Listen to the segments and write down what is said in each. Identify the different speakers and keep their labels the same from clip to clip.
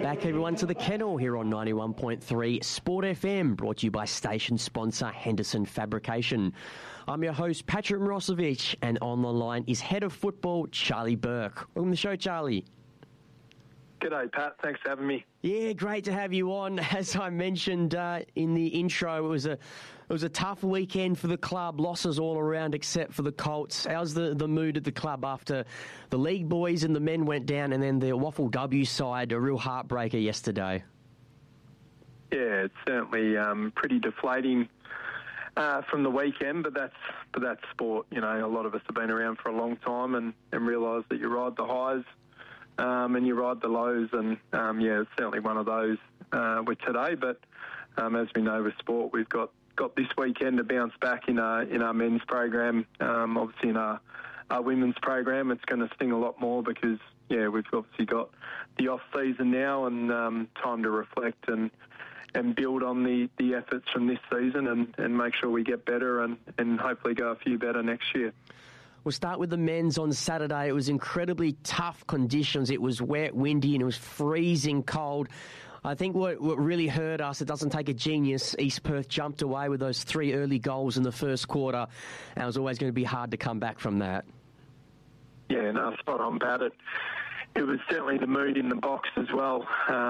Speaker 1: back, everyone, to the Kennel here on 91.3 Sport FM, brought to you by station sponsor Henderson Fabrication. I'm your host, Patrick Mirosevic, and on the line is Head of Football, Charlie Burke. Welcome to the show, Charlie.
Speaker 2: G'day, Pat. Thanks for having me.
Speaker 1: Yeah, great to have you on. As I mentioned in the intro, it was a tough weekend for the club. Losses all around except for the Colts. How's the mood at the club after the league boys and the men went down, and then the Waffle W side, a real heartbreaker yesterday?
Speaker 2: Yeah, it's certainly pretty deflating from the weekend, but that's sport. You know, a lot of us have been around for a long time and realise that you ride the highs. And you ride the lows, and it's certainly one of those with today. But as we know with sport, we've got this weekend to bounce back in our men's program. Obviously in our women's program, it's going to sting a lot more because we've obviously got the off season now and time to reflect and build on the efforts from this season and make sure we get better and hopefully go a few better next year.
Speaker 1: We'll start with the men's on Saturday. It was incredibly tough conditions. It was wet, windy, and it was freezing cold. I think what really hurt us, it doesn't take a genius. East Perth jumped away with those 3 early goals in the first quarter, and it was always going to be hard to come back from that. Yeah,
Speaker 2: no, spot on, Pat. It was certainly the mood in the box as well.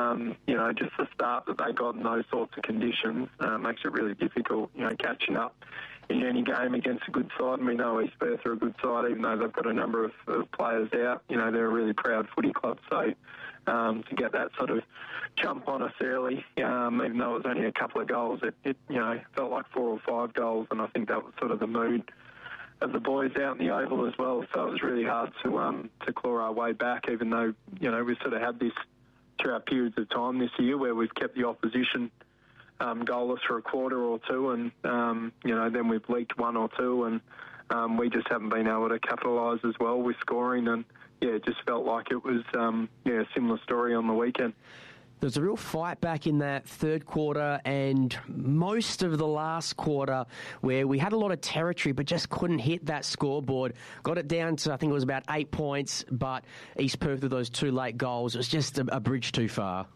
Speaker 2: Just the start that they got in those sorts of conditions makes it really difficult, catching up in any game against a good side. And we know East Perth are a good side, even though they've got a number of players out. They're a really proud footy club. So to get that sort of jump on us early, even though it was only a couple of goals, it felt like 4 or 5 goals. And I think that was sort of the mood of the boys out in the Oval as well. So it was really hard to claw our way back, even though, we've sort of had this throughout periods of time this year where we've kept the opposition goalless for a quarter or two, and then we've leaked 1 or 2, and we just haven't been able to capitalise as well with scoring. And it just felt like it was a similar story on the weekend.
Speaker 1: There was a real fight back in that third quarter and most of the last quarter where we had a lot of territory but just couldn't hit that scoreboard. Got it down to, I think it was about 8 points, but East Perth with those 2 late goals, it was just a bridge too far.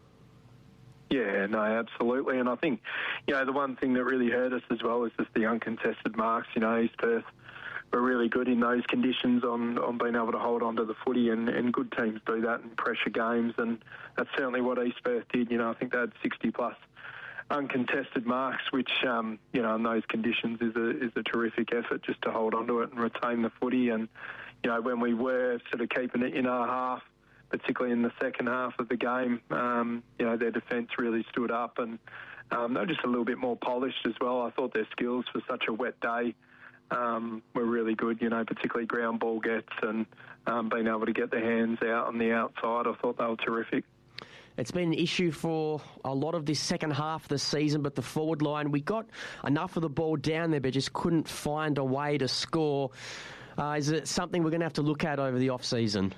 Speaker 2: Yeah, no, absolutely. And I think, the one thing that really hurt us as well is just the uncontested marks. East Perth were really good in those conditions on being able to hold on to the footy, and good teams do that in pressure games, and that's certainly what East Perth did. I think they had 60-plus uncontested marks, which, in those conditions is a terrific effort just to hold on to it and retain the footy. And, when we were sort of keeping it in our half, particularly in the second half of the game, their defence really stood up, and they were just a little bit more polished as well. I thought their skills for such a wet day were really good, particularly ground ball gets and being able to get their hands out on the outside. I thought they were terrific.
Speaker 1: It's been an issue for a lot of this second half of the season, but the forward line, we got enough of the ball down there but just couldn't find a way to score. Is it something we're going to have to look at over the off-season?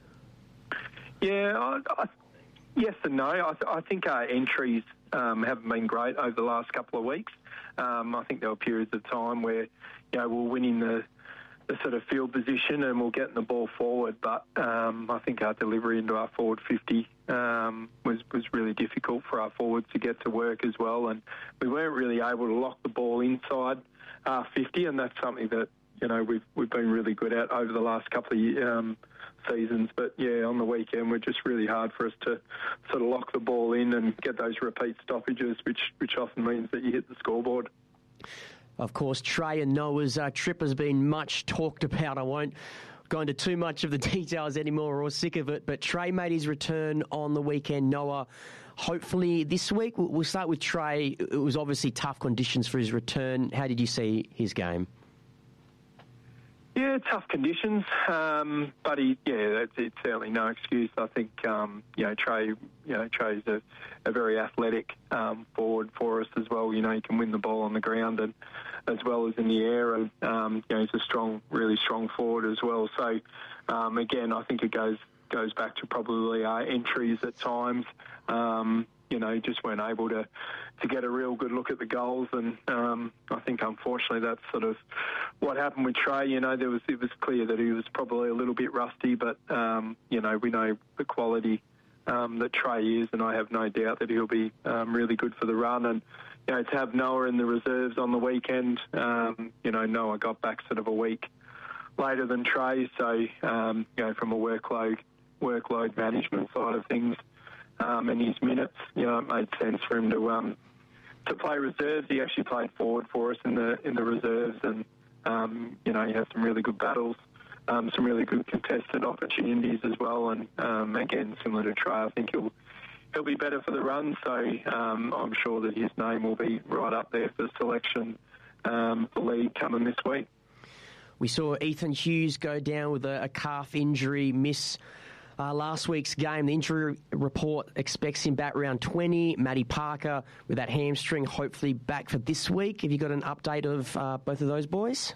Speaker 2: Yeah, yes and no. I think our entries haven't been great over the last couple of weeks. I think there were periods of time where, we're winning the sort of field position and we're getting the ball forward, but I think our delivery into our forward 50 was really difficult for our forwards to get to work as well, and we weren't really able to lock the ball inside our 50, and that's something that we've been really good at over the last couple of seasons. But on the weekend, we're just really hard for us to sort of lock the ball in and get those repeat stoppages, which often means that you hit the scoreboard.
Speaker 1: Of course, Trey and Noah's trip has been much talked about. I won't go into too much of the details anymore, or sick of it, but Trey made his return on the weekend. Noah, hopefully this week. We'll start with Trey. It was obviously tough conditions for his return. How did you see his game?
Speaker 2: Yeah, tough conditions, but it's certainly no excuse. I think Trey's a very athletic forward for us as well. He can win the ball on the ground and as well as in the air, and he's a really strong forward as well. So again, I think it goes back to probably our entries at times. Just weren't able to get a real good look at the goals, and I think unfortunately that's sort of what happened with Trey. It was clear that he was probably a little bit rusty, but we know the quality that Trey is, and I have no doubt that he'll be really good for the run. And to have Noah in the reserves on the weekend, Noah got back sort of a week later than Trey, so from a workload management side of things, and his minutes, it made sense for him to play reserves. He actually played forward for us in the reserves, and he had some really good battles, some really good contested opportunities as well. And again, similar to Trey, I think he'll be better for the run. So I'm sure that his name will be right up there for selection for league coming this week.
Speaker 1: We saw Ethan Hughes go down with a calf injury, miss last week's game. The injury report expects him back around 20. Matty Parker with that hamstring, hopefully back for this week. Have you got an update of both of those boys?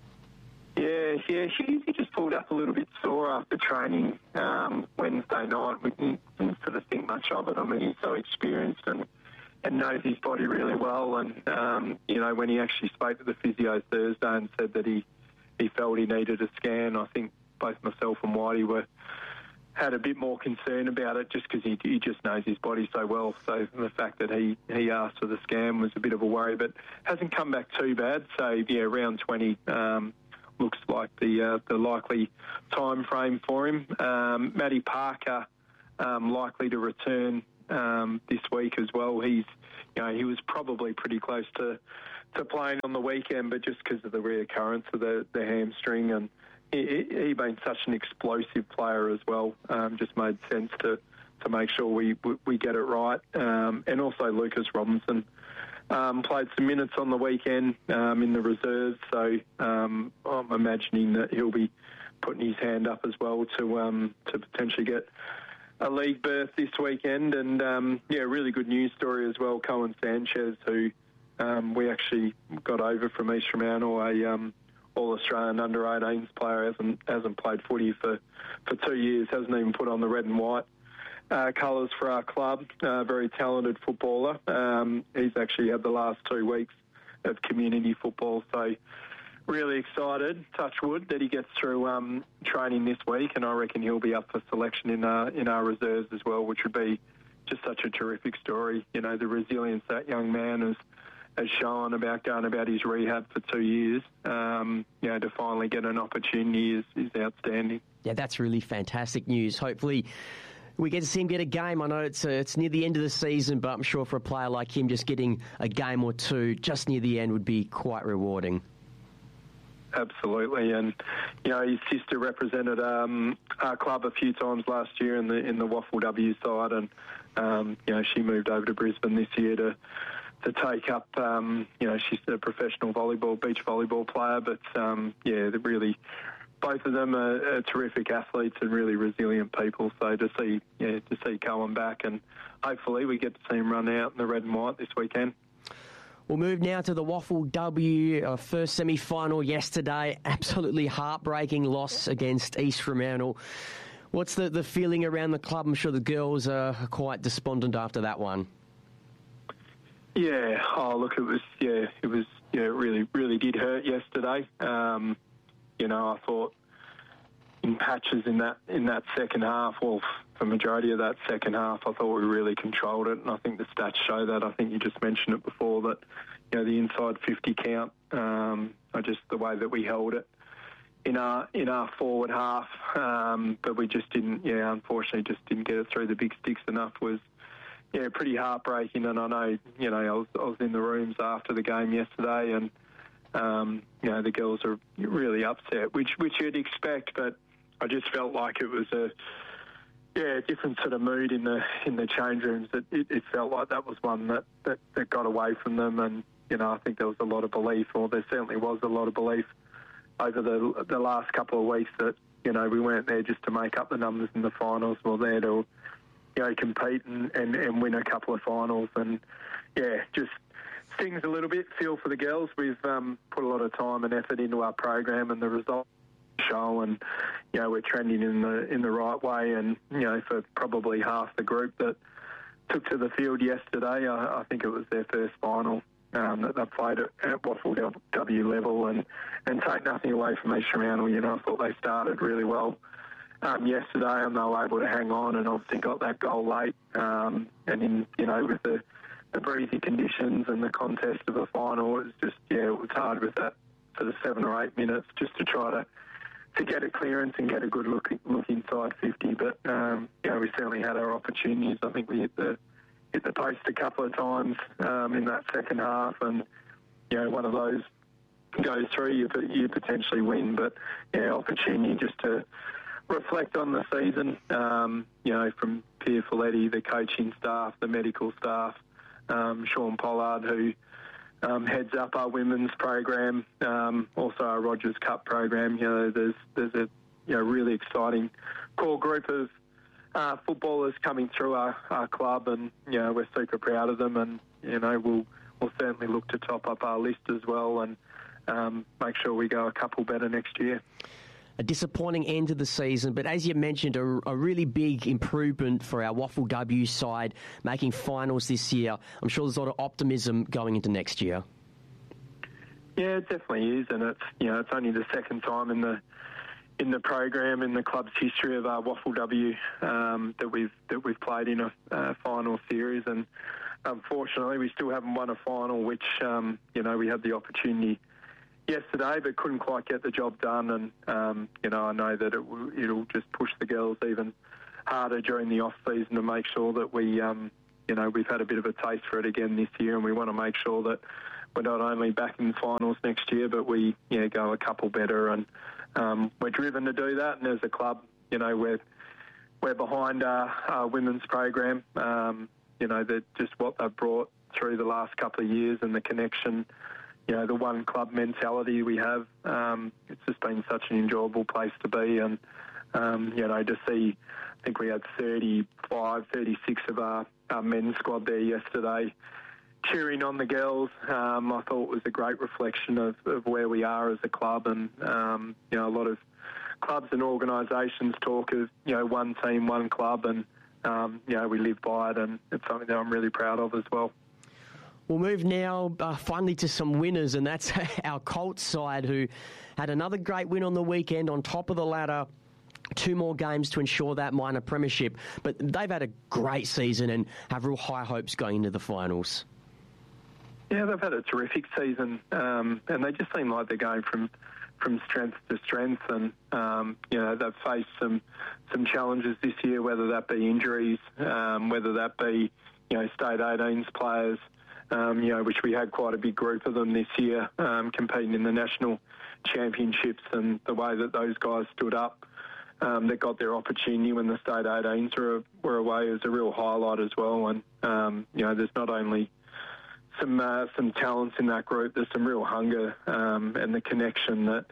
Speaker 2: Yeah, he just pulled up a little bit sore after training Wednesday night. We didn't sort of think much of it. I mean, he's so experienced and knows his body really well. And, when he actually spoke to the physio Thursday and said that he felt he needed a scan, I think both myself and Whitey had a bit more concern about it just because he just knows his body so well. So the fact that he asked for the scan was a bit of a worry, but hasn't come back too bad. So, round 20 looks like the likely time frame for him. Matty Parker likely to return this week as well. He was probably pretty close to playing on the weekend, but just because of the reoccurrence of the hamstring, and he being such an explosive player as well, just made sense to make sure we get it right. And also Lucas Robinson played some minutes on the weekend in the reserves, so I'm imagining that he'll be putting his hand up as well to potentially get a league berth this weekend. And really good news story as well. Cohen Sanchez, who we actually got over from East Fremantle, a All-Australian under-18s player, hasn't played footy for 2 years, hasn't even put on the red and white colours for our club. Very talented footballer. He's actually had the last 2 weeks of community football, so really excited, touch wood, that he gets through training this week, and I reckon he'll be up for selection in our reserves as well, which would be just such a terrific story. The resilience that young man has shown about going about his rehab for 2 years, to finally get an opportunity is outstanding.
Speaker 1: Yeah, that's really fantastic news. Hopefully we get to see him get a game. I know it's near the end of the season, but I'm sure for a player like him, just getting a game or two just near the end would be quite rewarding.
Speaker 2: Absolutely, and his sister represented our club a few times last year in the Waffle W side, and she moved over to Brisbane this year to take up. She's a professional beach volleyball player, but really, both of them are terrific athletes and really resilient people. So to see Cohen back, and hopefully we get to see him run out in the red and white this weekend.
Speaker 1: We'll move now to the Waffle W, first semi-final yesterday. Absolutely heartbreaking loss against East Fremantle. What's the feeling around the club? I'm sure the girls are quite despondent after that one.
Speaker 2: Yeah. Oh, look, it really, really did hurt yesterday. I thought in patches in that second half, well, the majority of that second half, I thought we really controlled it, and I think the stats show that. I think you just mentioned it before, that the inside 50 count, just the way that we held it in our forward half, but we just didn't. Unfortunately, just didn't get it through the big sticks enough. Was pretty heartbreaking. And I know I was in the rooms after the game yesterday, and the girls are really upset, which you'd expect, but I just felt like it was a different sort of mood in the change rooms. It felt like that was one that got away from them, and I think there was a lot of belief, or there certainly was a lot of belief over the last couple of weeks that we weren't there just to make up the numbers in the finals. We're there to compete and win a couple of finals, and just stings a little bit. Feel for the girls. We've put a lot of time and effort into our program, and the results show, and we're trending in the right way. And for probably half the group that took to the field yesterday, I think it was their first final that they played at Waffle W level, and take nothing away from East Fremantle. I thought they started really well yesterday, and they were able to hang on and obviously got that goal late. And in, with the breezy conditions and the contest of a final, it was just, it was hard with that for the 7 or 8 minutes just to try to get a clearance and get a good look inside 50. But, we certainly had our opportunities. I think we hit the post a couple of times in that second half, and, one of those goes through, you potentially win. But, opportunity just to reflect on the season, from Pierre Folletti, the coaching staff, the medical staff, Sean Pollard, who heads up our women's program, also our Rogers Cup program. There's a really exciting core group of footballers coming through our club, and we're super proud of them, and we'll certainly look to top up our list as well, and make sure we go a couple better next year.
Speaker 1: A disappointing end to the season, but as you mentioned, a really big improvement for our Waffle W side, making finals this year. I'm sure there's a lot of optimism going into next year.
Speaker 2: Yeah, it definitely is, and it's only the second time in the program, in the club's history of our Waffle W, that we've played in a final series, and unfortunately we still haven't won a final, which we had the opportunity yesterday, but couldn't quite get the job done. And I know that it'll just push the girls even harder during the off season to make sure that we've had a bit of a taste for it again this year, and we want to make sure that we're not only back in the finals next year, but we go a couple better. And we're driven to do that. And as a club, we're behind our women's program. That just what they've brought through the last couple of years, and the connection. The one club mentality we have, it's just been such an enjoyable place to be. And, to see, I think we had 35, 36 of our men's squad there yesterday cheering on the girls. I thought it was a great reflection of where we are as a club. And, a lot of clubs and organisations talk of, one team, one club. And, we live by it, and it's something that I'm really proud of as well.
Speaker 1: We'll move now finally to some winners, and that's our Colts side, who had another great win on the weekend, on top of the ladder. 2 more games to ensure that minor premiership. But they've had a great season and have real high hopes going into the finals.
Speaker 2: Yeah, they've had a terrific season, and they just seem like they're going from strength to strength. And, they've faced some challenges this year, whether that be injuries, whether that be, state 18s players, which we had quite a big group of them this year competing in the national championships, and the way that those guys stood up, that got their opportunity when the state 18s were away, is a real highlight as well. And, there's not only some talents in that group, there's some real hunger, and the connection that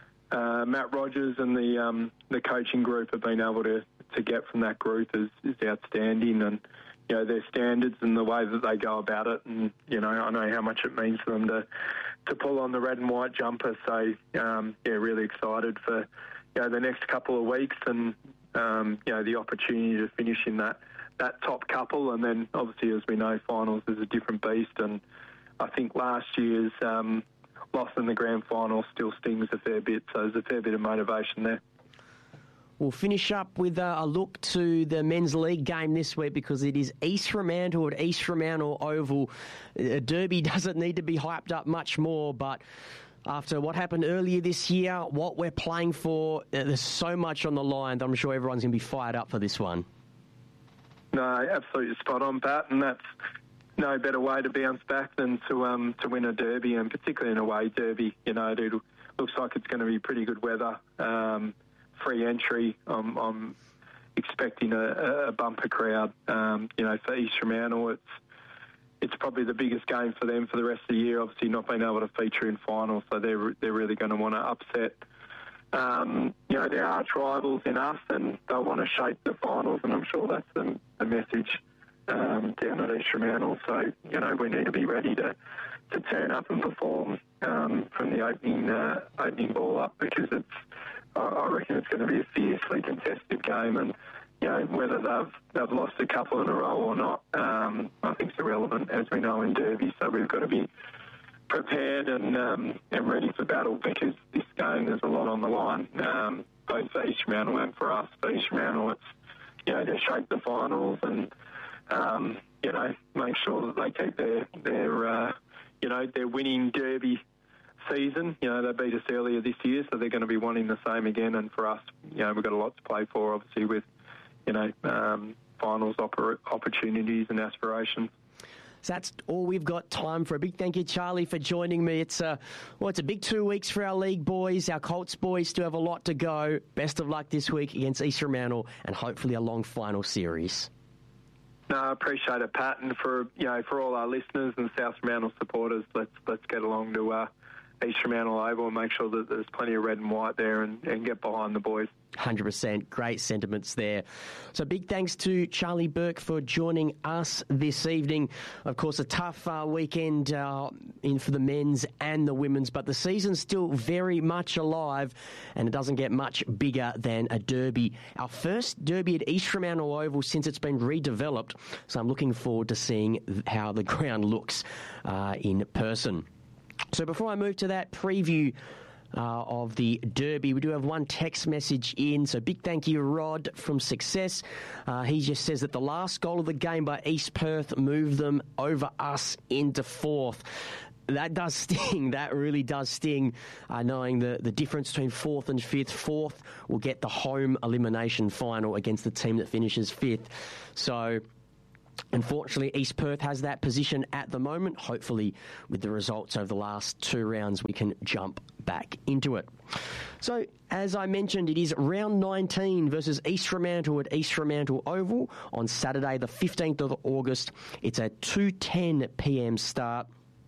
Speaker 2: Matt Rogers and the coaching group have been able to get from that group is outstanding. And their standards and the way that they go about it. And, I know how much it means for them to pull on the red and white jumper. So, really excited for, the next couple of weeks, and, the opportunity to finish in that top couple. And then, obviously, as we know, finals is a different beast. And I think last year's loss in the grand final still stings a fair bit. So there's a fair bit of motivation there.
Speaker 1: We'll finish up with a look to the men's league game this week, because it is East Fremantle at East Fremantle Oval. Derby doesn't need to be hyped up much more, but after what happened earlier this year, what we're playing for, there's so much on the line that I'm sure everyone's going to be fired up for this one.
Speaker 2: No, absolutely spot on, Pat, and that's no better way to bounce back than to win a derby, and particularly an away derby. It looks like it's going to be pretty good weather. Free entry. I'm expecting a bumper crowd. For East Fremantle, it's probably the biggest game for them for the rest of the year. Obviously, not being able to feature in finals, so they're really going to want to upset. There are rivals in us, and they'll want to shape the finals, and I'm sure that's the message down at East Fremantle. So we need to be ready to turn up and perform from the opening ball up, because I reckon it's going to be a fiercely contested game, and whether they've lost a couple in a row or not, I think it's irrelevant, as we know in derby. So we've got to be prepared and ready for battle, because this game, there's a lot on the line. both for East Fremantle and for us. For East Fremantle, it's, to shape the finals and, make sure that they keep their winning derby season. They beat us earlier this year, so they're going to be wanting the same again. And for us, we've got a lot to play for, obviously, with, finals opportunities and aspirations.
Speaker 1: So that's all we've got time for. A big thank you, Charlie, for joining me. It's a big 2 weeks for our league boys. Our Colts boys still have a lot to go. Best of luck this week against East Fremantle and hopefully a long final series.
Speaker 2: No, I appreciate it, Pat, and for all our listeners and South Fremantle supporters, let's get along to East Fremantle Oval and make sure that there's plenty of red and white there and get behind the boys.
Speaker 1: 100%. Great sentiments there. So big thanks to Charlie Burke for joining us this evening. Of course, a tough weekend in for the men's and the women's, but the season's still very much alive and it doesn't get much bigger than a derby. Our first derby at East Fremantle Oval since it's been redeveloped, so I'm looking forward to seeing how the ground looks in person. So before I move to that preview of the derby, we do have one text message in. So big thank you, Rod from Success. He just says that the last goal of the game by East Perth moved them over us into fourth. That does sting. That really does sting, knowing the difference between fourth and fifth. Fourth will get the home elimination final against the team that finishes fifth. So unfortunately, East Perth has that position at the moment. Hopefully, with the results over the last 2 rounds, we can jump back into it. So, as I mentioned, it is round 19 versus East Fremantle at East Fremantle Oval on Saturday, the 15th of August. It's a 2:10 p.m. start.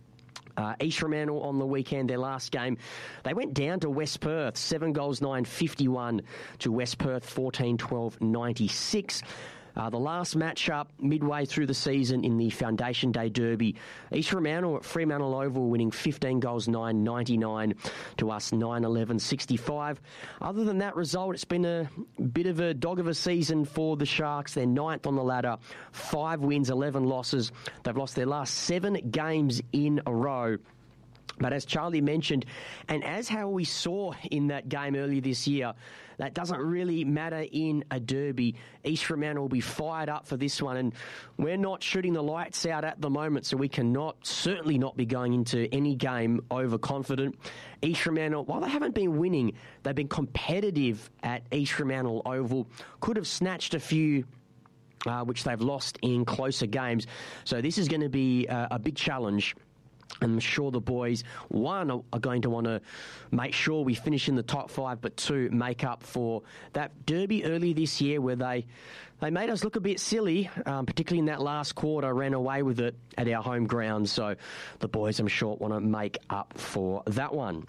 Speaker 1: East Fremantle on the weekend, their last game, they went down to West Perth, 7 goals, 9-51 to West Perth, 14-12, 96. The last match-up midway through the season in the Foundation Day Derby, East Fremantle at Fremantle Oval winning 15 goals, 9-99 to us, 9-11, 65. Other than that result, it's been a bit of a dog of a season for the Sharks. They're 9th on the ladder, 5 wins, 11 losses. They've lost their last 7 games in a row. But as Charlie mentioned, and as how we saw in that game earlier this year, that doesn't really matter in a derby. East Fremantle will be fired up for this one, and we're not shooting the lights out at the moment, so we certainly not be going into any game overconfident. East Fremantle, while they haven't been winning, they've been competitive at East Fremantle Oval. Could have snatched a few which they've lost in closer games. So this is going to be a big challenge. I'm sure the boys, one, are going to want to make sure we finish in the top 5, but 2, make up for that derby early this year where they made us look a bit silly, particularly in that last quarter, ran away with it at our home ground. So the boys, I'm sure, want to make up for that one.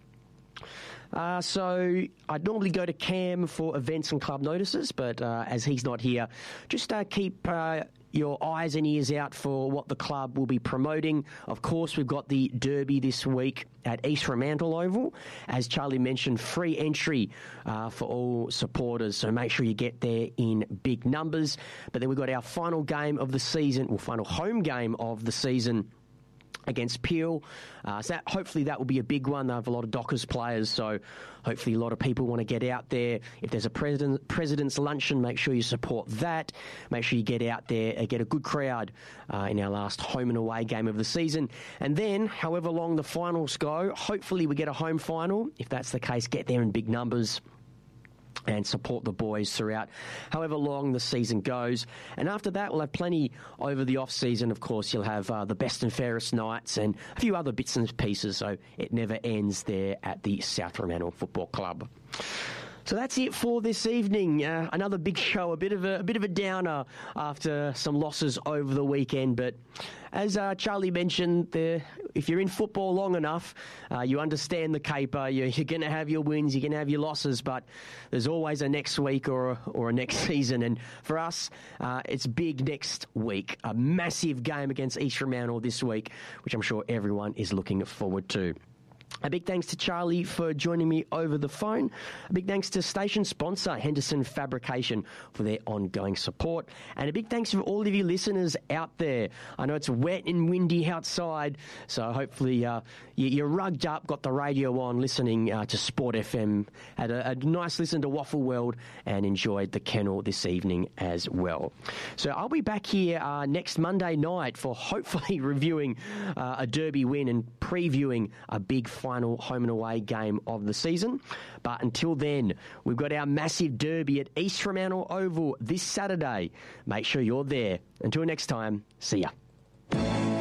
Speaker 1: So I'd normally go to Cam for events and club notices, but as he's not here, just keep your eyes and ears out for what the club will be promoting. Of course, we've got the derby this week at East Fremantle Oval. As Charlie mentioned, free entry for all supporters, so make sure you get there in big numbers. But then we've got our final game of the season, or final home game of the season, against Peel. So hopefully that will be a big one. They have a lot of Dockers players, so hopefully a lot of people want to get out there. If there's a President's Luncheon, make sure you support that. Make sure you get out there and get a good crowd in our last home and away game of the season. And then, however long the finals go, hopefully we get a home final. If that's the case, get there in big numbers and support the boys throughout however long the season goes. And after that, we'll have plenty over the off-season. Of course, you'll have the best and fairest nights and a few other bits and pieces, so it never ends there at the South Fremantle Football Club. So that's it for this evening. Another big show, a bit of a downer after some losses over the weekend. But as Charlie mentioned, if you're in football long enough, you understand the caper. You're going to have your wins, you're going to have your losses, but there's always a next week or a next season. And for us, it's big next week. A massive game against East Fremantle this week, which I'm sure everyone is looking forward to. A big thanks to Charlie for joining me over the phone. A big thanks to station sponsor Henderson Fabrication for their ongoing support. And a big thanks to all of you listeners out there. I know it's wet and windy outside, so hopefully you're rugged up, got the radio on, listening to Sport FM, had a nice listen to Waffle World and enjoyed the kennel this evening as well. So I'll be back here next Monday night for hopefully reviewing a Derby win and previewing a big final home and away game of the season. But until then, we've got our massive Derby at East Fremantle Oval this Saturday. Make sure you're there. Until next time, see ya.